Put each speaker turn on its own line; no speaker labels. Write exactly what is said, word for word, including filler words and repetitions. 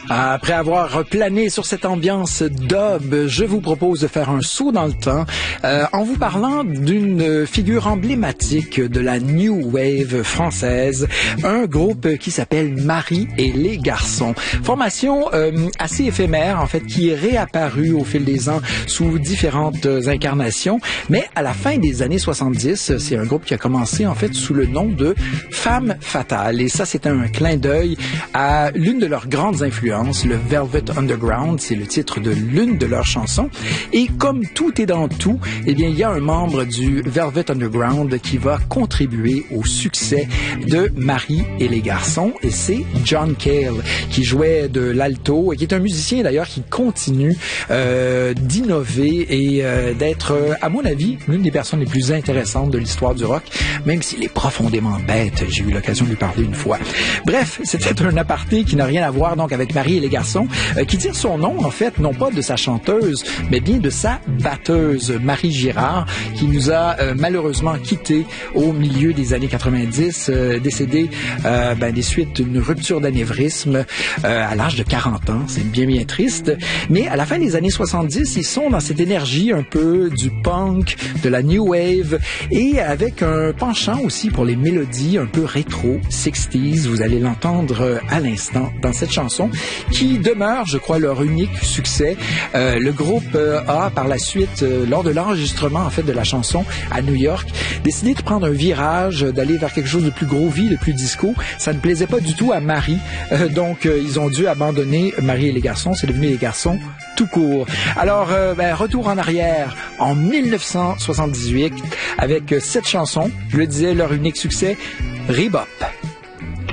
Après avoir plané sur cette ambiance dub, je vous propose de faire un saut dans le temps euh, en vous parlant d'une figure emblématique de la New Wave française, un groupe qui s'appelle Marie et les garçons. Formation euh, assez éphémère, en fait, qui est réapparue au fil des ans sous différentes incarnations, mais à la fin des années soixante-dix, c'est un groupe qui a commencé, en fait, sous le nom de Femme Fatale. Et ça, c'est un clin d'œil à l'une de leurs grandes influences, le Velvet Underground, c'est le titre de l'une de leurs chansons. Et comme tout est dans tout, eh bien, il y a un membre du Velvet Underground qui va contribuer au succès de Marie et les garçons, et c'est John Cale, qui jouait de l'alto et qui est un musicien d'ailleurs qui continue euh, d'innover et euh, d'être, euh, à mon avis, l'une des personnes les plus intéressantes de l'histoire du rock, même s'il est profondément bête. J'ai eu l'occasion de lui parler une fois. Bref, c'était un aparté qui n'a rien à voir donc avec Marie et les garçons, euh, qui tire son nom en fait non pas de sa chanteuse, mais bien de sa batteuse, Marie Girard, qui nous a euh, malheureusement quittés au milieu des années quatre-vingt-dix, euh, décédée euh, ben, des suites d'une rupture d'anévrisme euh, à l'âge de quarante ans. C'est bien bien triste. Mais à la fin des années soixante-dix, ils sont dans cette énergie un peu du punk, de la new wave, et avec un penchant aussi pour les mélodies un peu rétro, sixties. Vous allez l'entendre à l'instant dans cette chanson qui demeure, je crois, leur unique succès. Euh, le groupe euh, a par la suite, euh, lors de l'enregistrement en fait de la chanson à New York, décidé de prendre un virage, d'aller vers quelque chose de plus groovy, de plus disco. Ça ne plaisait pas du tout à Marie, euh, donc euh, ils ont dû abandonner Marie et les garçons. C'est devenu les garçons tout court. Alors, euh, ben, retour en arrière en mille neuf cent soixante-dix-huit avec euh, cette chanson, je le disais, leur unique succès, Rebop.